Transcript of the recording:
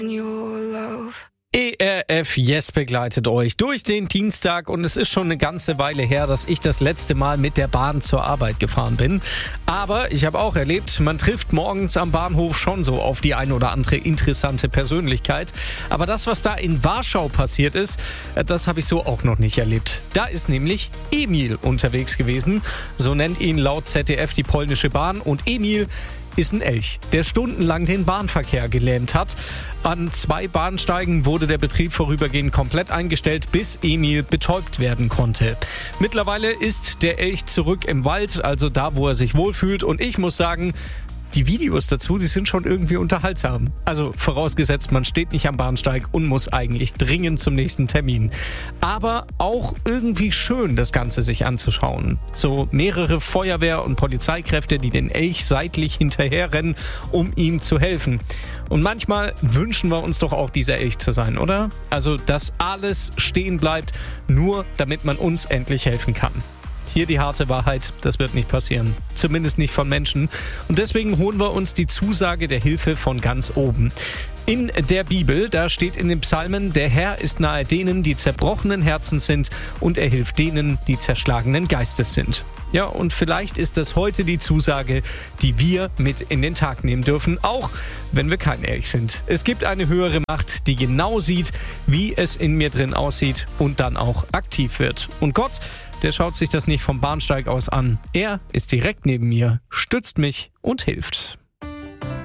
ERF Yes begleitet euch durch den Dienstag und es ist schon eine ganze Weile her, dass ich das letzte Mal mit der Bahn zur Arbeit gefahren bin. Aber ich habe auch erlebt, man trifft morgens am Bahnhof schon so auf die ein oder andere interessante Persönlichkeit. Aber das, was da in Warschau passiert ist, das habe ich so auch noch nicht erlebt. Da ist nämlich Emil unterwegs gewesen. So nennt ihn laut ZDF die polnische Bahn. Und Emil ist ein Elch, der stundenlang den Bahnverkehr gelähmt hat. An 2 Bahnsteigen wurde der Betrieb vorübergehend komplett eingestellt, bis Emil betäubt werden konnte. Mittlerweile ist der Elch zurück im Wald, also da, wo er sich wohlfühlt. Und ich muss sagen, die Videos dazu, die sind schon irgendwie unterhaltsam. Also vorausgesetzt, man steht nicht am Bahnsteig und muss eigentlich dringend zum nächsten Termin. Aber auch irgendwie schön, das Ganze sich anzuschauen. So mehrere Feuerwehr- und Polizeikräfte, die den Elch seitlich hinterherrennen, um ihm zu helfen. Und manchmal wünschen wir uns doch auch, dieser Elch zu sein, oder? Also, dass alles stehen bleibt, nur damit man uns endlich helfen kann. Hier die harte Wahrheit, das wird nicht passieren. Zumindest nicht von Menschen. Und deswegen holen wir uns die Zusage der Hilfe von ganz oben. In der Bibel, da steht in den Psalmen, der Herr ist nahe denen, die zerbrochenen Herzen sind, und er hilft denen, die zerschlagenen Geistes sind. Ja, und vielleicht ist das heute die Zusage, die wir mit in den Tag nehmen dürfen, auch wenn wir kein Elch sind. Es gibt eine höhere Macht, die genau sieht, wie es in mir drin aussieht und dann auch aktiv wird. Und Gott, der schaut sich das nicht vom Bahnsteig aus an. Er ist direkt neben mir, stützt mich und hilft.